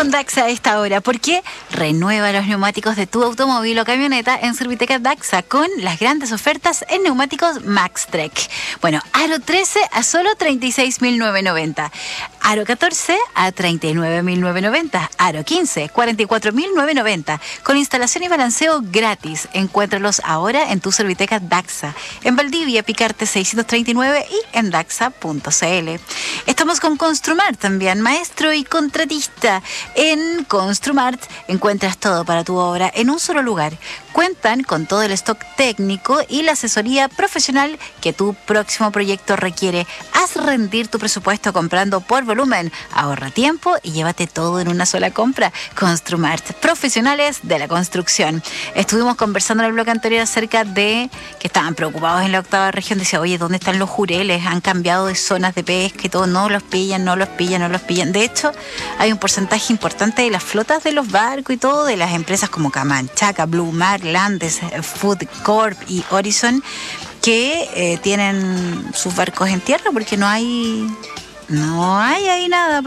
con Daxa a esta hora, porque renueva los neumáticos de tu automóvil o camioneta en Serviteca Daxa con las grandes ofertas en neumáticos Maxtrek. Bueno, Aro 13 a solo 36.990, Aro 14 a 39.990, Aro 15 44.990, con instalación y balanceo gratis. Encuéntralos ahora en tu Serviteca Daxa, en Valdivia, Picarte 639 y en daxa.cl. Estamos con Construmart también, maestro y contratista. En Construmart encuentras todo para tu obra en un solo lugar. Cuentan con todo el stock técnico y la asesoría profesional que tu próximo proyecto requiere. Haz rendir tu presupuesto comprando por volumen. Ahorra tiempo y llévate todo en una sola compra. Construmart, profesionales de la construcción. Estuvimos conversando en el bloque anterior acerca de que estaban preocupados en la octava región. Decía, oye, ¿dónde están los jureles? Han cambiado de zonas de pesca y todo. No los pillan. De hecho, hay un porcentaje importante de las flotas de los barcos y todo, de las empresas como Camanchaca, Blue Mar, Landes, Food Corp y Horizon, que tienen sus barcos en tierra porque no hay ahí nada